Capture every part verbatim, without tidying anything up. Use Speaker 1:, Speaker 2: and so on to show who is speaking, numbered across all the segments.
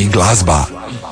Speaker 1: i glazba.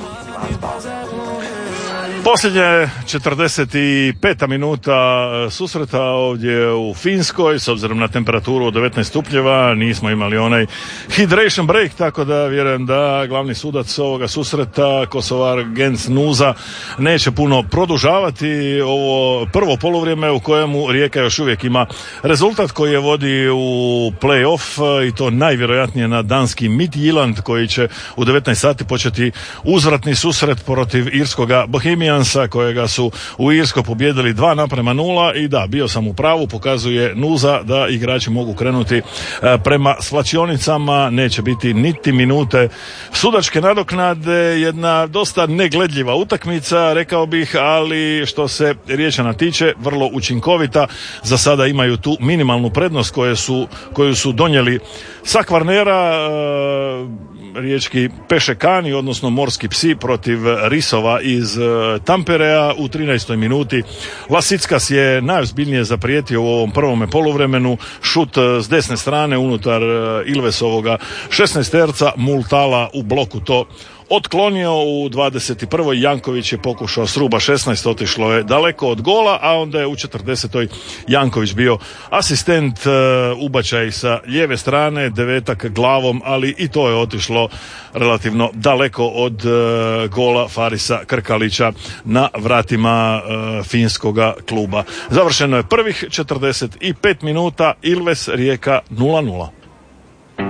Speaker 2: Posljednje četrdeset peta minuta susreta ovdje u Finskoj, s obzirom na temperaturu od devetnaest stupnjeva, nismo imali onaj hydration break, tako da vjerujem da glavni sudac ovoga susreta, Kosovar Gens Nuza, neće puno produžavati ovo prvo poluvrijeme u kojemu Rijeka još uvijek ima rezultat koji je vodi u play-off, i to najvjerojatnije na danski Midtjylland, koji će u devetnaest sati početi uzvratni susret protiv irskoga Bohemiansa, kojega su u Irskoj pobijedili dva naprema nula. I da, bio sam u pravu, pokazuje Nuza da igrači mogu krenuti prema svlačionicama, neće biti niti minute sudačke nadoknade, jedna dosta negledljiva utakmica, rekao bih, ali što se Riječana tiče, vrlo učinkovita. Za sada imaju tu minimalnu prednost koje su, koju su donijeli sa Kvarnera, riječki Pešekani, odnosno morski psi, protiv Risova iz Tamperea u trinaestoj minuti. Lasickas je najozbiljnije zaprijetio u ovom prvome poluvremenu, šut s desne strane unutar Ilvesovoga šesnaesterca, Multala u bloku to otklonio. U dvadeset prvoj Janković je pokušao s ruba šesnaest, otišlo je daleko od gola, a onda je u četrdesetoj Janković bio asistent, uh, ubačaj sa lijeve strane, devetak glavom, ali i to je otišlo relativno daleko od uh, gola Farisa Krkalića na vratima uh, finskoga kluba. Završeno je prvih četrdeset pet minuta, Ilves Rijeka nula nula.